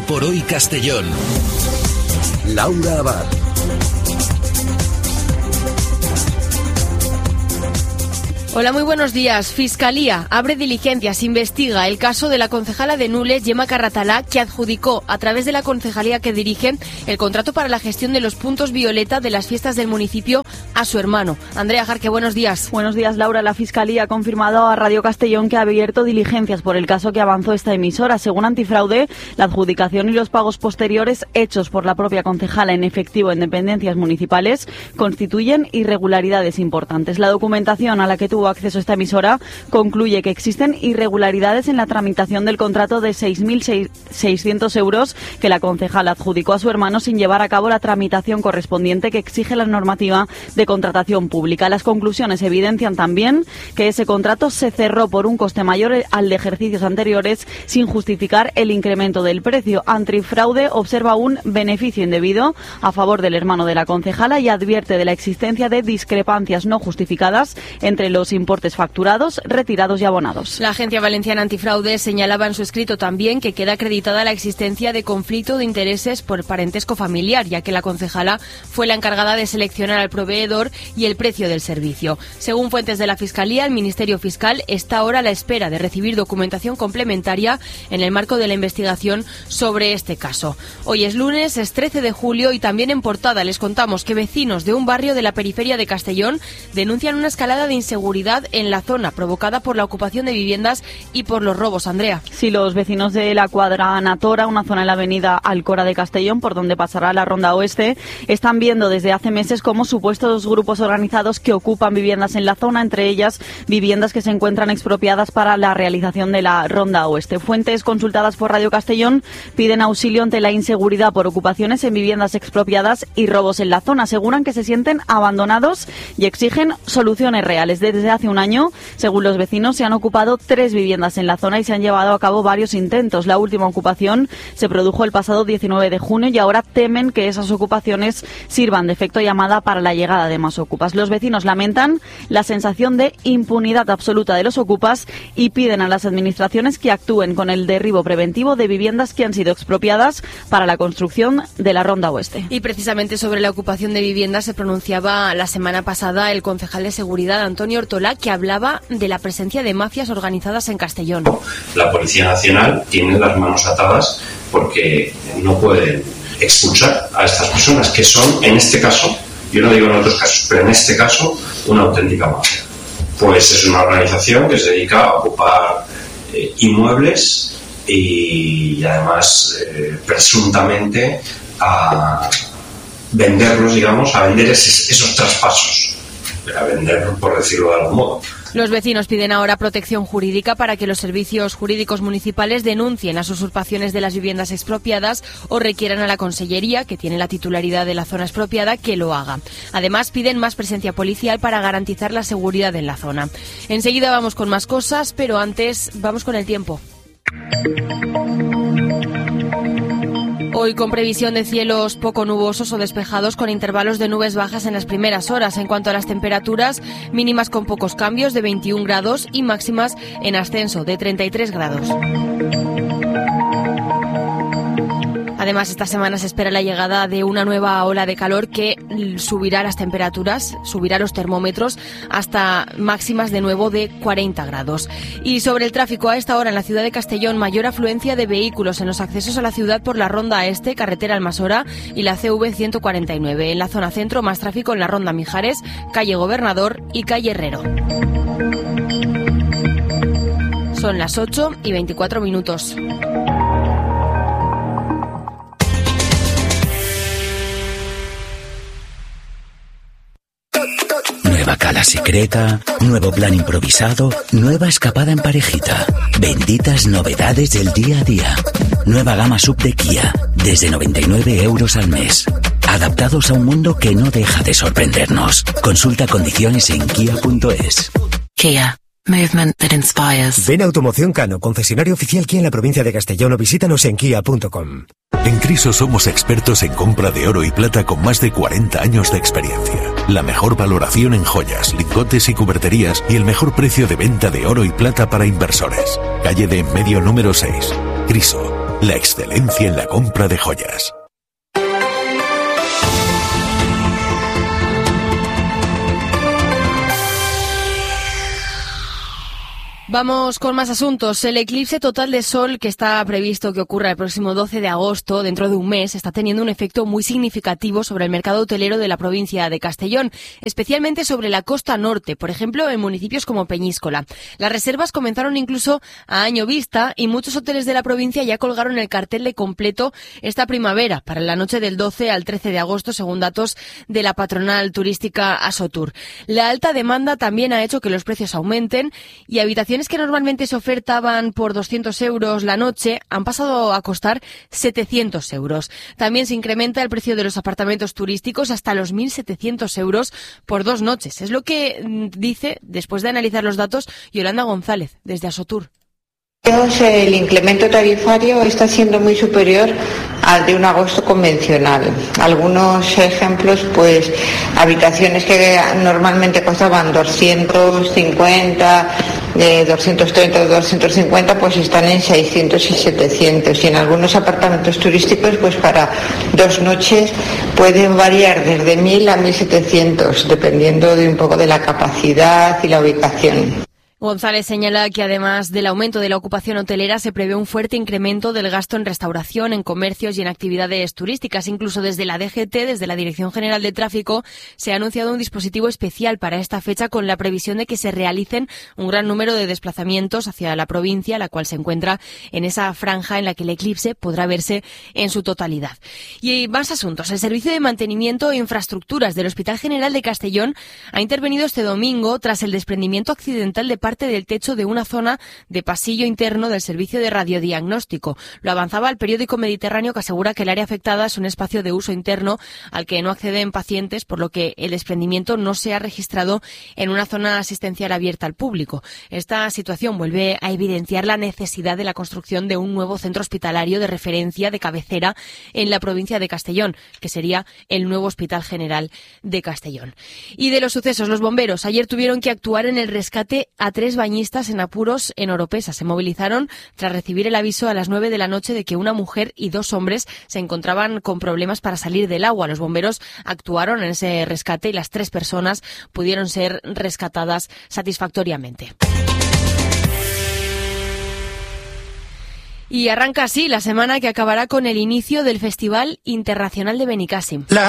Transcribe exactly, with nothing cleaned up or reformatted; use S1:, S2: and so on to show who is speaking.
S1: por Hoy Castellón. Laura Abad.
S2: Hola, muy buenos días. Fiscalía abre diligencias, investiga el caso de la concejala de Nules, Gemma Carratalá, que adjudicó a través de la concejalía que dirige el contrato para la gestión de los puntos violeta de las fiestas del municipio a su hermano. Andrea Jarque, buenos días.
S3: Buenos días, Laura. La Fiscalía ha confirmado a Radio Castellón que ha abierto diligencias por el caso que avanzó esta emisora. Según Antifraude, la adjudicación y los pagos posteriores hechos por la propia concejala en efectivo en dependencias municipales constituyen irregularidades importantes. La documentación a la que tuvo acceso a esta emisora concluye que existen irregularidades en la tramitación del contrato de seis mil seiscientos euros que la concejala adjudicó a su hermano sin llevar a cabo la tramitación correspondiente que exige la normativa de contratación pública. Las conclusiones evidencian también que ese contrato se cerró por un coste mayor al de ejercicios anteriores sin justificar el incremento del precio. Antifraude observa un beneficio indebido a favor del hermano de la concejala y advierte de la existencia de discrepancias no justificadas entre los importes facturados, retirados y abonados.
S2: La Agencia Valenciana Antifraude señalaba en su escrito también que queda acreditada la existencia de conflicto de intereses por parentesco familiar, ya que la concejala fue la encargada de seleccionar al proveedor y el precio del servicio. Según fuentes de la Fiscalía, el Ministerio Fiscal está ahora a la espera de recibir documentación complementaria en el marco de la investigación sobre este caso. Hoy es lunes, es trece de julio y también en portada les contamos que vecinos de un barrio de la periferia de Castellón denuncian una escalada de inseguridad en la zona provocada por la ocupación de viviendas y por los robos. Andrea.
S3: Sí, los vecinos de la cuadra Anatora, una zona en la avenida Alcora de Castellón, por donde pasará la Ronda Oeste, están viendo desde hace meses como supuestos grupos organizados que ocupan viviendas en la zona, entre ellas viviendas que se encuentran expropiadas para la realización de la Ronda Oeste. Fuentes consultadas por Radio Castellón piden auxilio ante la inseguridad por ocupaciones en viviendas expropiadas y robos en la zona. Aseguran que se sienten abandonados y exigen soluciones reales. Desde hace un año, según los vecinos, se han ocupado tres viviendas en la zona y se han llevado a cabo varios intentos. La última ocupación se produjo el pasado diecinueve de junio y ahora temen que esas ocupaciones sirvan de efecto llamada para la llegada de más ocupas. Los vecinos lamentan la sensación de impunidad absoluta de los ocupas y piden a las administraciones que actúen con el derribo preventivo de viviendas que han sido expropiadas para la construcción de la Ronda Oeste.
S2: Y precisamente sobre la ocupación de viviendas se pronunciaba la semana pasada el concejal de Seguridad, Antonio Ortolá, que hablaba de la presencia de mafias organizadas en Castellón.
S4: La Policía Nacional tiene las manos atadas porque no pueden expulsar a estas personas que son, en este caso, yo no digo en otros casos, pero en este caso, una auténtica mafia. Pues es una organización que se dedica a ocupar eh, inmuebles y, y además eh, presuntamente a venderlos, digamos, a vender esos, esos traspasos. A vender, por decirlo de algún modo.
S2: Los vecinos piden ahora protección jurídica para que los servicios jurídicos municipales denuncien las usurpaciones de las viviendas expropiadas o requieran a la Consellería, que tiene la titularidad de la zona expropiada, que lo haga. Además, piden más presencia policial para garantizar la seguridad en la zona. Enseguida vamos con más cosas, pero antes vamos con el tiempo. Hoy con previsión de cielos poco nubosos o despejados con intervalos de nubes bajas en las primeras horas. En cuanto a las temperaturas, mínimas con pocos cambios de veintiún grados y máximas en ascenso de treinta y tres grados. Además, esta semana se espera la llegada de una nueva ola de calor que subirá las temperaturas, subirá los termómetros hasta máximas de nuevo de cuarenta grados. Y sobre el tráfico, a esta hora en la ciudad de Castellón, mayor afluencia de vehículos en los accesos a la ciudad por la Ronda Este, carretera Almasora y la C V ciento cuarenta y nueve. En la zona centro, más tráfico en la Ronda Mijares, calle Gobernador y calle Herrero. Son las ocho y veinticuatro minutos.
S5: Nueva cala secreta, nuevo plan improvisado, nueva escapada en parejita. Benditas novedades del día a día. Nueva gama sub de Kia, desde noventa y nueve euros al mes. Adaptados a un mundo que no deja de sorprendernos. Consulta condiciones en kia punto es.
S6: Kia. Movement that inspires.
S7: Ven a Automoción Cano, concesionario oficial Kia en la provincia de Castellón, o visítanos en kia punto com.
S8: En Criso somos expertos en compra de oro y plata con más de cuarenta años de experiencia. La mejor valoración en joyas, lingotes y cuberterías y el mejor precio de venta de oro y plata para inversores. Calle de En Medio número seis. Criso. La excelencia en la compra de joyas.
S2: Vamos con más asuntos. El eclipse total de Sol que está previsto que ocurra el próximo doce de agosto, dentro de un mes, está teniendo un efecto muy significativo sobre el mercado hotelero de la provincia de Castellón, especialmente sobre la costa norte, por ejemplo, en municipios como Peñíscola. Las reservas comenzaron incluso a año vista y muchos hoteles de la provincia ya colgaron el cartel de completo esta primavera, para la noche del doce al trece de agosto, según datos de la patronal turística Asotur. La alta demanda también ha hecho que los precios aumenten y habitaciones que normalmente se ofertaban por doscientos euros la noche han pasado a costar setecientos euros. También se incrementa el precio de los apartamentos turísticos hasta los mil setecientos euros por dos noches. Es lo que dice, después de analizar los datos, Yolanda González, desde Asotur.
S9: El incremento tarifario está siendo muy superior al de un agosto convencional. Algunos ejemplos, pues habitaciones que normalmente costaban doscientos cincuenta, de doscientos treinta, doscientos cincuenta, pues están en seiscientos y setecientos. Y en algunos apartamentos turísticos, pues para dos noches pueden variar desde mil a mil setecientos, dependiendo de un poco de la capacidad y la ubicación.
S2: González señala que además del aumento de la ocupación hotelera se prevé un fuerte incremento del gasto en restauración, en comercios y en actividades turísticas. Incluso desde la D G T, desde la Dirección General de Tráfico, se ha anunciado un dispositivo especial para esta fecha con la previsión de que se realicen un gran número de desplazamientos hacia la provincia, la cual se encuentra en esa franja en la que el eclipse podrá verse en su totalidad. Y más asuntos. El Servicio de Mantenimiento e Infraestructuras del Hospital General de Castellón ha intervenido este domingo tras el desprendimiento accidental de parte del techo de una zona de pasillo interno del servicio de radiodiagnóstico. Lo avanzaba el periódico Mediterráneo, que asegura que el área afectada es un espacio de uso interno al que no acceden pacientes, por lo que el desprendimiento no se ha registrado en una zona asistencial abierta al público. Esta situación vuelve a evidenciar la necesidad de la construcción de un nuevo centro hospitalario de referencia de cabecera en la provincia de Castellón, que sería el nuevo Hospital General de Castellón. Y de los sucesos, los bomberos ayer tuvieron que actuar en el rescate a tres bañistas en apuros en Oropesa. Se movilizaron tras recibir el aviso a las nueve de la noche de que una mujer y dos hombres se encontraban con problemas para salir del agua. Los bomberos actuaron en ese rescate y las tres personas pudieron ser rescatadas satisfactoriamente. Y arranca así la semana que acabará con el inicio del Festival Internacional de Benicàssim.